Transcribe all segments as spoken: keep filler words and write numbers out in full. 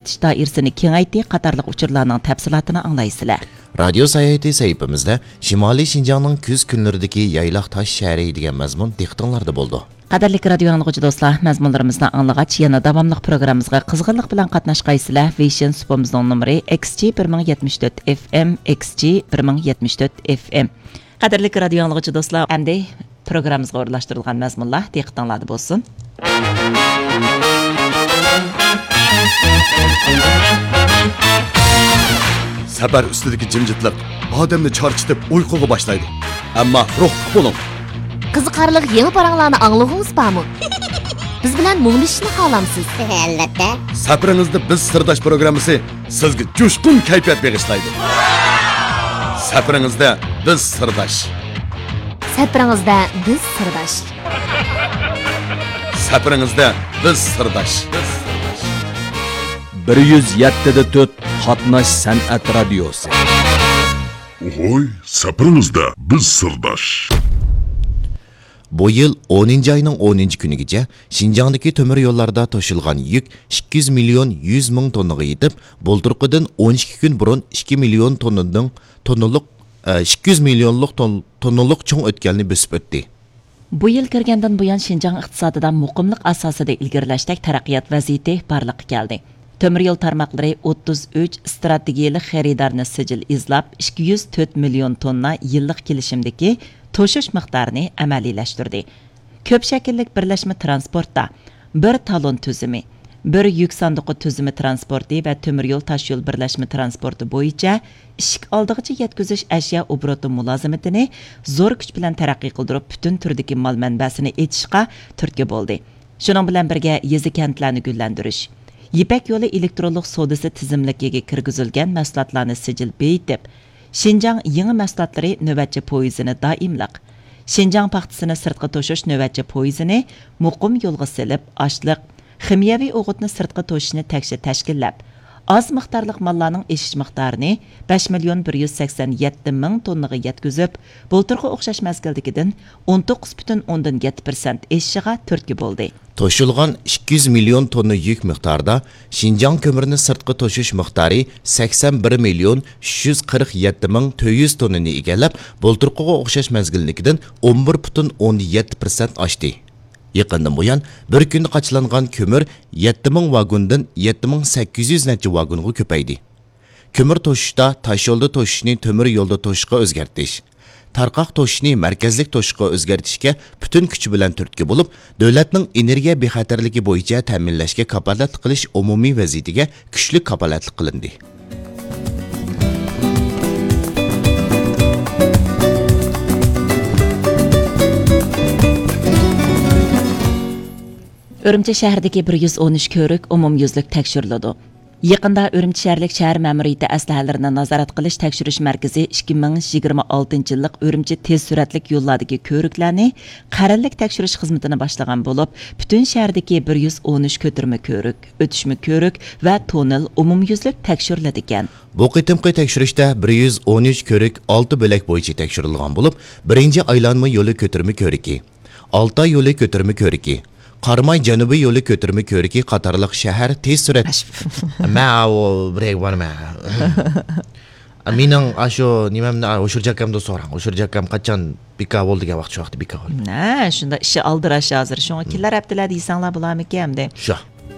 betish doirasini kengaytdi qatorliq uchurlarning tafsilotini anglaysizlar. Radio sayeti sayfimizda Shimoliy Shinjongning kuz kunlaridagi yaylaq tosh shahri degan mazmun diqqatinglarda bo'ldi. Qadarli radio anglag'uchi do'stlar, mazmunlarimizni anglag'ach yana davomli programmamizga qizg'inlik bilan qatnashqaysizlar. Vision supamizning nomeri X G bir ming yetmish to'rt F M X G bir ming yetmish to'rt F M. Qadarli radio anglag'uchi do'stlar, endi programmamizga o'rlashtirilgan mazmunlar diqqatinglarda bo'lsin. Safar ustidagi jimjitlik odamni charchitib uyquga boshlaydi. Ammo ruhli bo'ling. Qiziqarli yangi paranglarni angladingiz bormi? Biz bilan muglishishni xohlamsiz? Albatta. Safaringizda biz sirdosh programmasi sizga jo'shqin kayfiyat bag'ishlaydi. Safaringizda biz sirdosh. Safaringizda biz sirdosh. Safaringizda biz sirdosh. bir yuz yetti da to'rt Qatnash san'at radiosi. Oy, safaringizda biz sirdosh. Bu yil o'ninchi oyning o'ninchi kunigacha Shinjongdagi temir yo'llarda to'shilgan yuk ikki yuz million yuz ming tonnaga yetib, bo'ldirqidan o'n ikki kun burun ikki million tonnadan tonnalik ikki yuz millionlik tonnalik cho'ng o'tganini besib o'tdi. Bu yil kirgandan buyon Shinjong iqtisodida muqimlik asosida ilgirlashdak taraqqiyot vaziyati barliqqa keldi. Temir yo'l tarmoqlari o'ttiz uch strategiyalik xaridorni sijil izlab ikki yuz to'rt million tonna yillik kelishimdagi to'shish miqdorini amaliylashtirdi. Ko'p shakillik birlashma transportda bir talon tuzumi, bir yuk sanduqi tuzumi transporti va temir yo'l tosh yo'l birlashma transporti bo'yicha ishik oldig'icha yetkazish ashyo obroti mulozimatini zo'r kuch bilan taraqqiy qildirib, butun turdagi mol manbasini etishga turtki bo'ldi. Shuning bilan birga yezi kentlarni gullantirish, Yipak yo'li elektronlik savdosi tizimligiga kirgizilgan mahsulotlarni sijil beyitib, Shinjong yangi mahsulotlari navbatchi poyezini doimliq, Shinjong paxtasini sirtqa to'shish navbatchi poyezini muqim yo'lga silib, ashliq, ximiyaviy o'g'itni sirtqa to'shishni takshi tashkillab, az miqdorliq mallarning eshish miqdorini besh million bir yuz sakson yetti ming tonnaga yetkazib, bulturga o'xshash mazgildikidan o'n to'qqiz butun o'ndan yetti foiz eshishiga turtki bo'ldi. To'shilgan ikki yuz million tonna yuk miqdorida Shinjong ko'mirini sirtqa to'shish miqdori sakson bir million uch yuz qirq yetti ming to'rt yuz tonnani egallab, bulturqiga o'xshash mazgildikidan o'n bir butun o'n yetti foiz oshdi. Yaqindan buyon bir kunda qachilangan ko'mir yetti ming vagondan yetti ming sakkiz yuz necha vagonga ko'paydi. Ko'mir to'shishda tosh yo'lda to'shishni temir yo'lda to'shishga o'zgartish, tarqoq to'shishni markazlik to'shishga o'zgartishga butun kuch bilan turtki bo'lib, davlatning energiya bexatarligi bo'yicha ta'minlashga kafolatlik qilish umumiy vaziyatiga kuchli kafolatlik qilindi. Urumchi shahridagi bir yuz o'n uch ko'rik umumyuzlik tekshiriladi. Yaqinda Urumchi shaharlik shahar ma'muriyati aslahalarini nazorat qilish tekshirish markazi ikki ming yigirma oltinchi yillik Urumchi tez suratlik yo'llardagi ko'riklarni qarorlik tekshirish xizmatini boshlagan bo'lib, butun shahardagi bir yuz o'n uch ko'tirma ko'rik, o'tishma ko'rik va tonel umumyuzlik tekshiriladi ekan. Bu qitimqi tekshirishda bir yuz o'n uch ko'rik olti bo'lak bo'yicha tekshirilgan bo'lib, birinchi aylanma yo'li ko'tirma ko'riki, Olta yo'li ko'tirma ko'riki, Qarmay janubiy yo'li ko'tirma ko'riki qatorliq shahar tez surat. Ma o brek borma. Mening asho nimamni o'shirjakamda so'rang. O'shirjakam qachon bika bo'ldi degan vaqt shu vaqtda bika bo'ldi. Na, shunda ishi aldirash hozir. Shunga kimlar aptilar deysanglar bo'larmikan-da. Shu.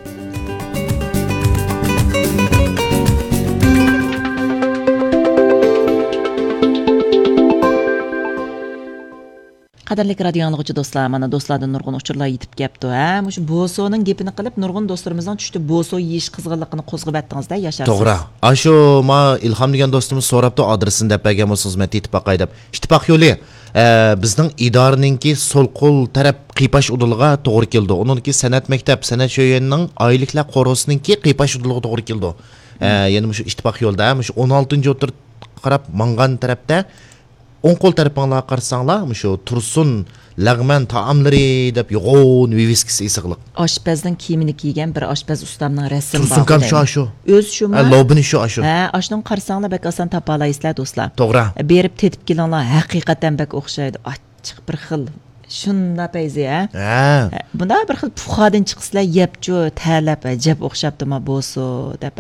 Qadarli radio anglag'uchi do'stlar, mana do'stlardan nurg'un uchurlar yetib kelibdi. Ha, shu Bosoning gapini qilib, nurg'un do'stlarimizdan tushdi Boso yeyish qizg'inligini qo'zg'ab atdingizda, yasharsiz. To'g'ri. Asho ma Ilhom degan do'stimiz so'rabdi, adresini deb bergan bo'lsangiz, men yetib baqay deb. Ittifoq yo'li bizning idoraninki so'l qo'l taraf qipash udulga to'g'ri keldi. Uningki san'at maktab, san'at sho'yenining oyliklar qorosiningki qipash udulga to'g'ri keldi. Ya'ni shu ittifoq yo'lda, shu o'n oltinchi o'tir qarab mangan tarafda o'ng qo'l tarafinglarga qarsanglar, shu Tursun lag'man taomlari deb yo'g'on viviskisi isig'liq. Oshpazning kiyimini kiygan bir oshpaz ustamning rasmi bor. Tursun kam shu shu. O'z shumi? Lobini shu shu. Ha, ashning qarsanglar bak oson topa olasizlar do'stlar. To'g'ri. Berib tetib kelinglar, haqiqatan bak o'xshaydi. Achchiq bir xil. Shunda payzi ha. Ha. Bunda bir xil puxadan chiqsizlar, yebchu, talab, ajab o'xshabdimi bo'so deb